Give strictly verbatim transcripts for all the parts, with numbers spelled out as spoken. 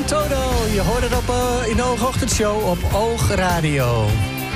Toto. Je hoort het op, uh, in de Oogochtendshow op Oogradio.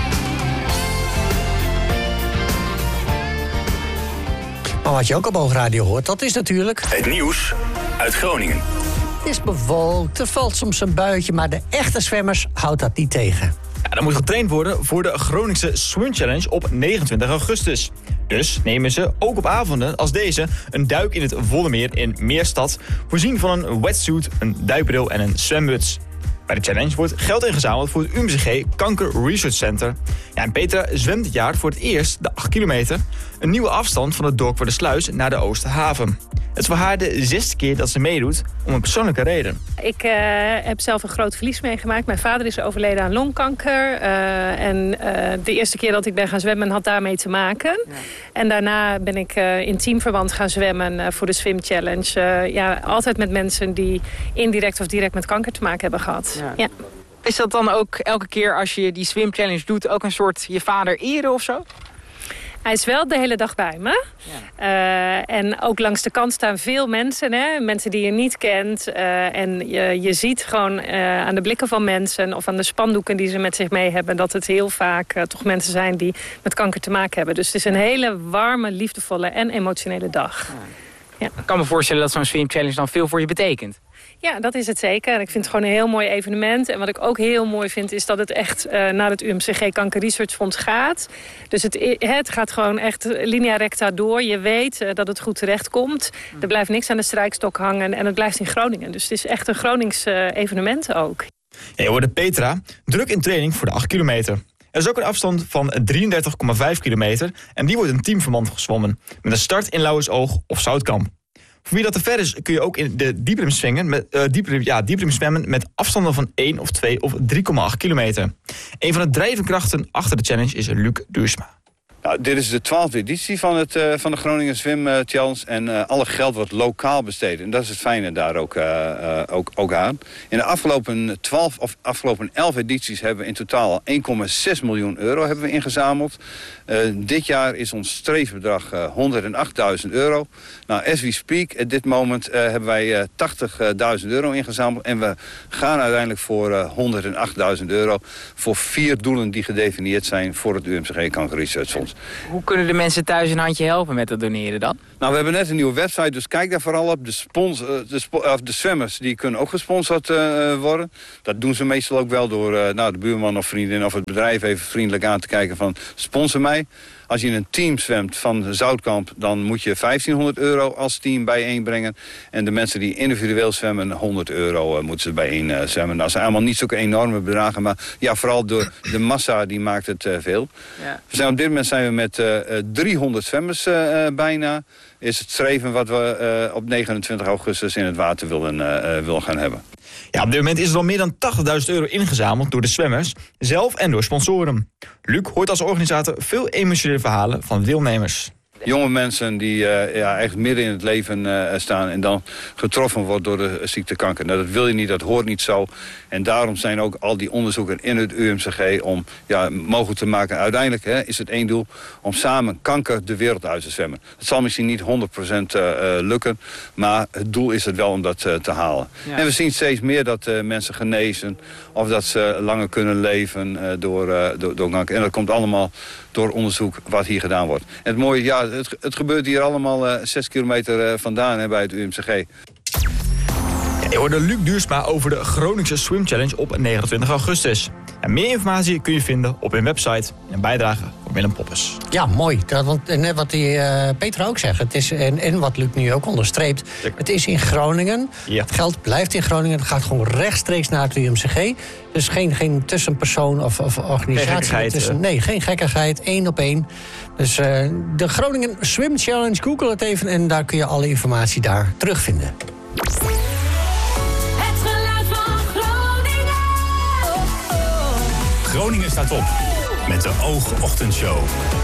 Maar wat je ook op Oogradio hoort, dat is natuurlijk... Het nieuws uit Groningen. Het is bewolkt, er valt soms een buitje, maar de echte zwemmers houdt dat niet tegen. Ja, er moet getraind worden voor de Groningse Swim Challenge op negenentwintig augustus. Dus nemen ze, ook op avonden als deze, een duik in het Voddenmeer in Meerstad, voorzien van een wetsuit, een duikbril en een zwemmuts. Bij de challenge wordt geld ingezameld voor het U M C G Kanker Research Center. Ja, en Petra zwemt dit jaar voor het eerst de acht kilometer... een nieuwe afstand van het dorp voor de Sluis naar de Oosterhaven. Het is voor haar de zesde keer dat ze meedoet om een persoonlijke reden. Ik uh, heb zelf een groot verlies meegemaakt. Mijn vader is overleden aan longkanker. Uh, en uh, de eerste keer dat ik ben gaan zwemmen had daarmee te maken. Ja. En daarna ben ik uh, in teamverband gaan zwemmen uh, voor de Swim Challenge. Uh, ja, altijd met mensen die indirect of direct met kanker te maken hebben gehad. Ja. Ja. Is dat dan ook elke keer als je die Swim Challenge doet ook een soort je vader eren of zo? Hij is wel de hele dag bij me. Ja. Uh, en ook langs de kant staan veel mensen. Hè? Mensen die je niet kent. Uh, en je, je ziet gewoon uh, aan de blikken van mensen... of aan de spandoeken die ze met zich mee hebben... dat het heel vaak uh, toch mensen zijn die met kanker te maken hebben. Dus het is een hele warme, liefdevolle en emotionele dag. Ja. Ja. Ik kan me voorstellen dat zo'n Swim Challenge dan veel voor je betekent. Ja, dat is het zeker. En ik vind het gewoon een heel mooi evenement. En wat ik ook heel mooi vind is dat het echt uh, naar het U M C G Kanker Research Fonds gaat. Dus het, het gaat gewoon echt linea recta door. Je weet uh, dat het goed terecht komt. Er blijft niks aan de strijkstok hangen en het blijft in Groningen. Dus het is echt een Gronings uh, evenement ook. Ja, je hoorde Petra, druk in training voor de acht kilometer. Er is ook een afstand van drieëndertig komma vijf kilometer en die wordt in teamverband gezwommen. Met een start in Lauwersoog of Zoutkamp. Voor wie dat te ver is, kun je ook in de dieprim zwemmen met, uh, dieprim, ja, dieprim zwemmen met afstanden van één of twee of drie komma acht kilometer. Een van de drijvende krachten achter de challenge is Luc Duursma. Nou, dit is de twaalfde editie van, het, uh, van de Groningen Swim uh, Challenge. En uh, alle geld wordt lokaal besteed. En dat is het fijne daar ook, uh, uh, ook, ook aan. In de afgelopen twaalf of afgelopen elf edities hebben we in totaal één komma zes miljoen euro hebben we ingezameld. Uh, dit jaar is ons streefbedrag uh, honderdachttduizend euro. Nou, as we speak, at dit moment uh, hebben wij uh, tachtigduizend euro ingezameld. En we gaan uiteindelijk voor uh, honderdachttduizend euro voor vier doelen die gedefinieerd zijn voor het U M C G Kanker Research Fonds. Hoe kunnen de mensen thuis een handje helpen met het doneren dan? Nou, we hebben net een nieuwe website, dus kijk daar vooral op. De, spons, uh, de, spo, uh, de zwemmers die kunnen ook gesponsord uh, worden. Dat doen ze meestal ook wel door uh, nou, de buurman of vriendin of het bedrijf even vriendelijk aan te kijken van sponsor mij. Als je in een team zwemt van Zoutkamp, dan moet je vijftienhonderd euro als team bijeenbrengen. En de mensen die individueel zwemmen, honderd euro uh, moeten ze bijeen uh, zwemmen. Dat zijn allemaal niet zulke enorme bedragen, maar ja, vooral door de massa die maakt het uh, veel. Ja. We zijn op dit moment zijn we met uh, driehonderd zwemmers uh, bijna. Is het streven wat we uh, op negenentwintig augustus in het water willen, uh, willen gaan hebben. Ja, op dit moment is er al meer dan tachtigduizend euro ingezameld door de zwemmers, zelf en door sponsoren. Luc hoort als organisator veel emotionele verhalen van deelnemers. Jonge mensen die uh, ja, echt midden in het leven uh, staan en dan getroffen wordt door de ziekte kanker. Nou, dat wil je niet, dat hoort niet zo. En daarom zijn ook al die onderzoeken in het U M C G om ja, mogelijk te maken. Uiteindelijk hè, is het één doel om samen kanker de wereld uit te zwemmen. Het zal misschien niet honderd procent uh, lukken, maar het doel is het wel om dat uh, te halen. Ja. En we zien steeds meer dat uh, mensen genezen of dat ze langer kunnen leven uh, door, uh, door, door kanker. En dat komt allemaal door onderzoek wat hier gedaan wordt. En het mooie, ja, het, het gebeurt hier allemaal uh, zes kilometer uh, vandaan hè, bij het U M C G. Je hoorde Luc Duursma over de Groningse Swim Challenge op negenentwintig augustus. En meer informatie kun je vinden op hun website in een bijdrage van Willem Poppes. Ja, mooi. Dat, want net wat die, uh, Petra ook zegt, het is, en, en wat Luc nu ook onderstreept, Zeker. Het is in Groningen. Ja. Het geld blijft in Groningen. Het gaat gewoon rechtstreeks naar het U M C G. Dus geen, geen tussenpersoon of, of organisatie. Geen tussen, nee, geen gekkigheid. Één op één. Dus uh, de Groningen Swim Challenge, google het even en daar kun je alle informatie daar terugvinden. Groningen staat op met de Oogochtendshow.